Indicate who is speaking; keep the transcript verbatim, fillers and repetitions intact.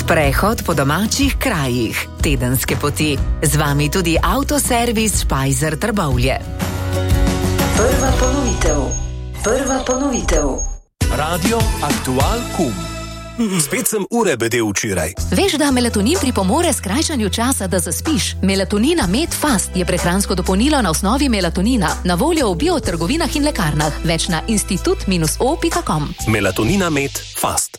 Speaker 1: Sprehod po domačih krajih, tedenske poti, z vami tudi avtoservis Špajzer Trbovlje. Prva ponovitev. Prva ponovitev.
Speaker 2: Radio Aktual Kum.
Speaker 3: Spet sem ure bedel včeraj.
Speaker 4: Veš, da melatonin pripomore skrajšanju časa, da zaspiš? Melatonina Med Fast je prehransko dopolnilo na osnovi melatonina, na voljo v biotrgovinah in lekarnah. Več na institut o pika com.
Speaker 3: Melatonina Med Fast.